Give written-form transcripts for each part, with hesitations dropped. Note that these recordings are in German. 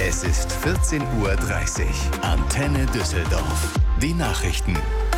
Es ist 14:30 Uhr. Antenne Düsseldorf. Die Nachrichten.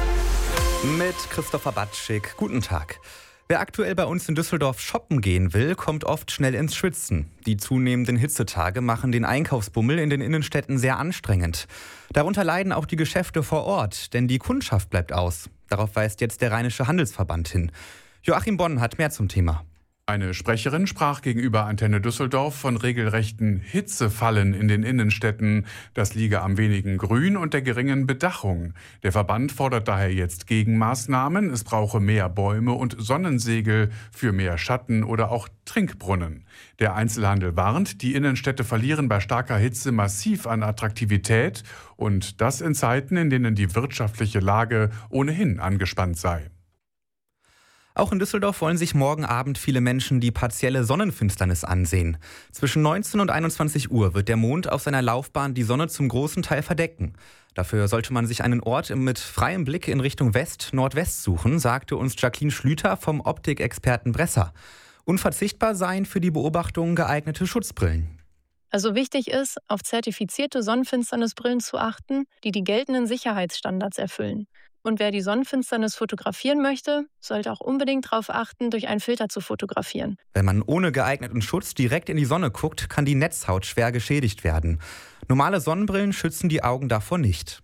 Mit Christopher Batschik. Guten Tag. Wer aktuell bei uns in Düsseldorf shoppen gehen will, kommt oft schnell ins Schwitzen. Die zunehmenden Hitzetage machen den Einkaufsbummel in den Innenstädten sehr anstrengend. Darunter leiden auch die Geschäfte vor Ort, denn die Kundschaft bleibt aus. Darauf weist jetzt der Rheinische Handelsverband hin. Joachim Bonn hat mehr zum Thema. Eine Sprecherin sprach gegenüber Antenne Düsseldorf von regelrechten Hitzefallen in den Innenstädten. Das liege am wenigen Grün und der geringen Bedachung. Der Verband fordert daher jetzt Gegenmaßnahmen. Es brauche mehr Bäume und Sonnensegel für mehr Schatten oder auch Trinkbrunnen. Der Einzelhandel warnt, die Innenstädte verlieren bei starker Hitze massiv an Attraktivität. Und das in Zeiten, in denen die wirtschaftliche Lage ohnehin angespannt sei. Auch in Düsseldorf wollen sich morgen Abend viele Menschen die partielle Sonnenfinsternis ansehen. Zwischen 19 und 21 Uhr wird der Mond auf seiner Laufbahn die Sonne zum großen Teil verdecken. Dafür sollte man sich einen Ort mit freiem Blick in Richtung West-Nordwest suchen, sagte uns Jacqueline Schlüter vom Optikexperten Bresser. Unverzichtbar seien für die Beobachtung geeignete Schutzbrillen. Also wichtig ist, auf zertifizierte Sonnenfinsternisbrillen zu achten, die die geltenden Sicherheitsstandards erfüllen. Und wer die Sonnenfinsternis fotografieren möchte, sollte auch unbedingt darauf achten, durch einen Filter zu fotografieren. Wenn man ohne geeigneten Schutz direkt in die Sonne guckt, kann die Netzhaut schwer geschädigt werden. Normale Sonnenbrillen schützen die Augen davor nicht.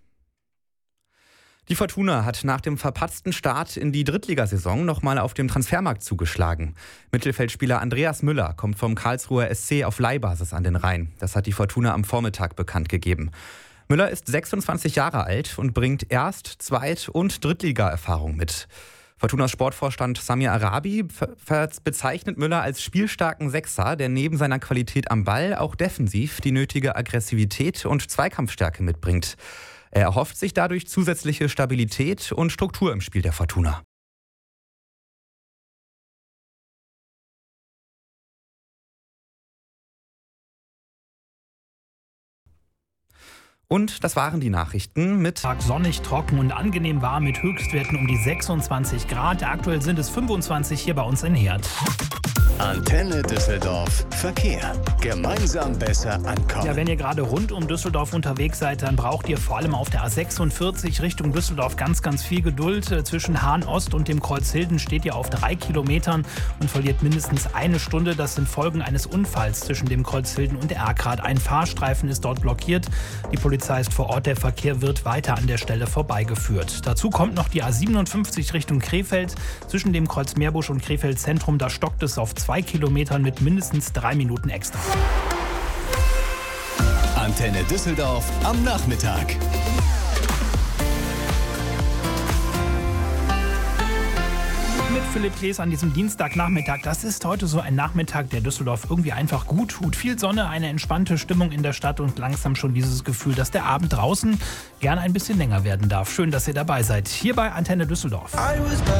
Die Fortuna hat nach dem verpatzten Start in die Drittligasaison nochmal auf dem Transfermarkt zugeschlagen. Mittelfeldspieler Andreas Müller kommt vom Karlsruher SC auf Leihbasis an den Rhein. Das hat die Fortuna am Vormittag bekannt gegeben. Müller ist 26 Jahre alt und bringt Erst-, Zweit- und Drittliga-Erfahrung mit. Fortunas Sportvorstand Samir Arabi bezeichnet Müller als spielstarken Sechser, der neben seiner Qualität am Ball auch defensiv die nötige Aggressivität und Zweikampfstärke mitbringt. Er erhofft sich dadurch zusätzliche Stabilität und Struktur im Spiel der Fortuna. Und das waren die Nachrichten mit Tag sonnig, trocken und angenehm warm mit Höchstwerten um die 26 Grad. Aktuell sind es 25 hier bei uns in Herd. Antenne Düsseldorf. Verkehr. Gemeinsam besser ankommen. Ja, wenn ihr gerade rund um Düsseldorf unterwegs seid, dann braucht ihr vor allem auf der A46 Richtung Düsseldorf ganz viel Geduld. Zwischen Hahn-Ost und dem Kreuz Hilden steht ihr auf 3 Kilometern und verliert mindestens eine Stunde. Das sind Folgen eines Unfalls zwischen dem Kreuz Hilden und Erkrath. Ein Fahrstreifen ist dort blockiert. Die Polizei ist vor Ort. Der Verkehr wird weiter an der Stelle vorbeigeführt. Dazu kommt noch die A57 Richtung Krefeld. Zwischen dem Kreuz Meerbusch und Krefeld Zentrum, da stockt es auf 2 Kilometern mit mindestens 3 Minuten extra. Antenne Düsseldorf am Nachmittag. Mit Philipp Klees an diesem Dienstagnachmittag. Das ist heute so ein Nachmittag, der Düsseldorf irgendwie einfach gut tut. Viel Sonne, eine entspannte Stimmung in der Stadt und langsam schon dieses Gefühl, dass der Abend draußen gern ein bisschen länger werden darf. Schön, dass ihr dabei seid. Hier bei Antenne Düsseldorf.